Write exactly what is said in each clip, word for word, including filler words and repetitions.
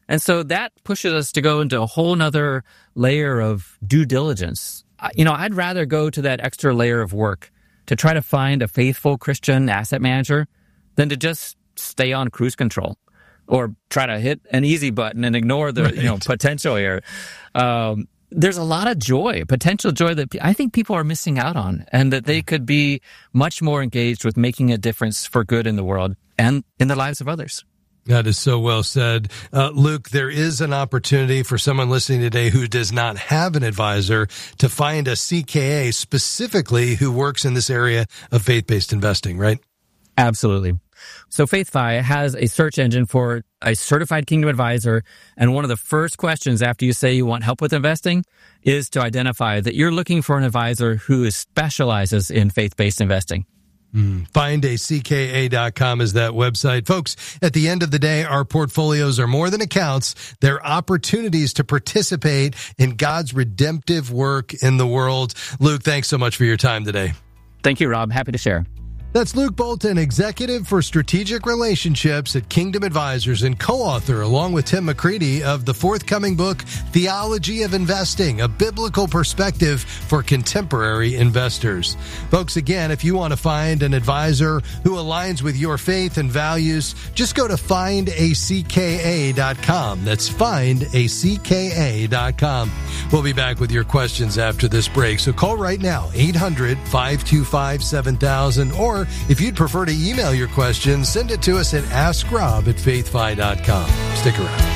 And so that pushes us to go into a whole nother layer of due diligence. You know, I'd rather go to that extra layer of work to try to find a faithful Christian asset manager than to just stay on cruise control or try to hit an easy button and ignore the right. you know potential here. Um, there's a lot of joy, potential joy that I think people are missing out on, and that they could be much more engaged with making a difference for good in the world and in the lives of others. That is so well said. Uh, Luke, there is an opportunity for someone listening today who does not have an advisor to find a C K A specifically who works in this area of faith-based investing, right? Absolutely. So FaithFi has a search engine for a certified Kingdom advisor, and one of the first questions after you say you want help with investing is to identify that you're looking for an advisor who is specializes in faith-based investing. Mm. find a C K A dot com is that website. Folks, at the end of the day, our portfolios are more than accounts. They're opportunities to participate in God's redemptive work in the world. Luke, thanks so much for your time today. Thank you, Rob. Happy to share. That's Luke Bolton, Executive for Strategic Relationships at Kingdom Advisors and co-author, along with Tim McCready, of the forthcoming book, Theology of Investing, a biblical perspective for contemporary investors. Folks, again, if you want to find an advisor who aligns with your faith and values, just go to find a C K A dot com. That's find a C K A dot com. We'll be back with your questions after this break, so call right now, eight hundred, five two five, seven thousand, or if you'd prefer to email your questions, send it to us at ask rob at faithfi dot com. Stick around.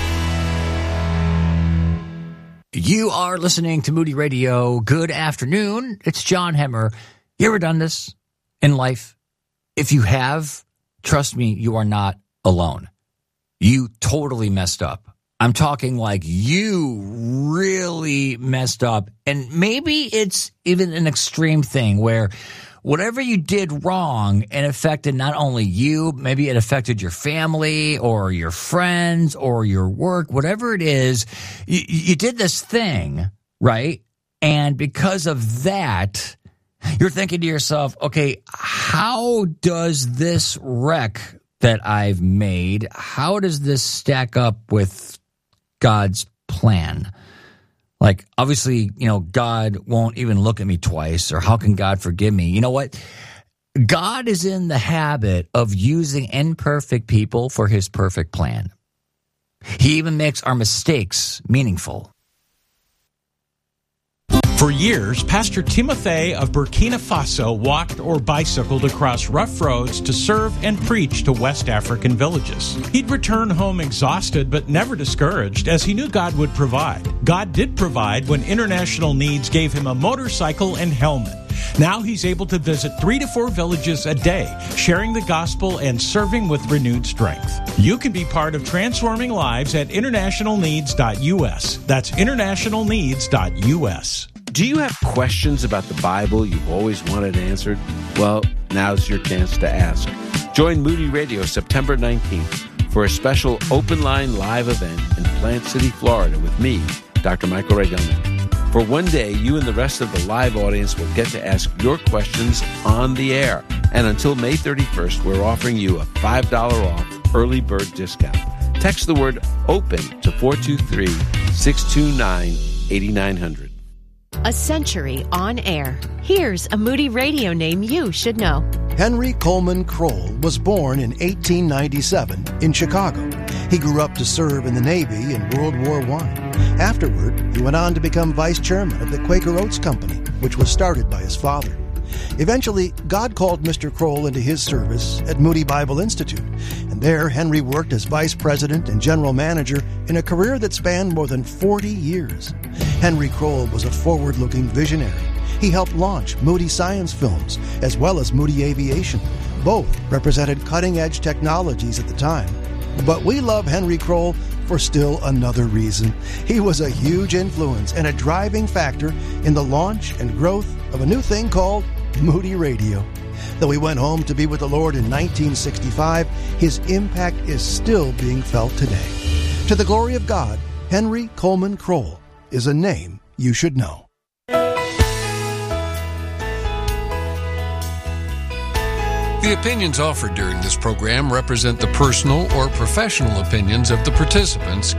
You are listening to Moody Radio. Good afternoon. It's John Hemmer. You ever done this in life? If you have, trust me, you are not alone. You totally messed up. I'm talking like you really messed up. And maybe it's even an extreme thing where whatever you did wrong, it affected not only you, maybe it affected your family or your friends or your work, whatever it is, you, you did this thing, right? And because of that, you're thinking to yourself, okay, how does this wreck that I've made, how does this stack up with God's plan? Like, obviously, you know, God won't even look at me twice, or how can God forgive me? You know what? God is in the habit of using imperfect people for his perfect plan. He even makes our mistakes meaningful. For years, Pastor Timothy of Burkina Faso walked or bicycled across rough roads to serve and preach to West African villages. He'd return home exhausted but never discouraged, as he knew God would provide. God did provide when International Needs gave him a motorcycle and helmet. Now he's able to visit three to four villages a day, sharing the gospel and serving with renewed strength. You can be part of transforming lives at international needs dot U S. That's international needs dot U S. Do you have questions about the Bible you've always wanted answered? Well, now's your chance to ask. Join Moody Radio September nineteenth for a special open line live event in Plant City, Florida with me, Doctor Michael Ray Gelman. For one day, you and the rest of the live audience will get to ask your questions on the air. And until May thirty-first, we're offering you a five dollars off early bird discount. Text the word OPEN to four two three, six two nine, eight nine zero zero. A century on air. Here's a Moody Radio name you should know. Henry Coleman Kroll was born in eighteen ninety-seven in Chicago. He grew up to serve in the Navy in World War One. Afterward, he went on to become vice chairman of the Quaker Oats Company, which was started by his father. Eventually, God called Mister Kroll into his service at Moody Bible Institute, and there Henry worked as vice president and general manager in a career that spanned more than forty years. Henry Kroll was a forward-looking visionary. He helped launch Moody Science Films, as well as Moody Aviation. Both represented cutting-edge technologies at the time. But we love Henry Kroll for still another reason. He was a huge influence and a driving factor in the launch and growth of a new thing called Moody Radio. Though he went home to be with the Lord in nineteen sixty-five, his impact is still being felt today. To the glory of God, Henry Coleman Kroll is a name you should know. The opinions offered during this program represent the personal or professional opinions of the participants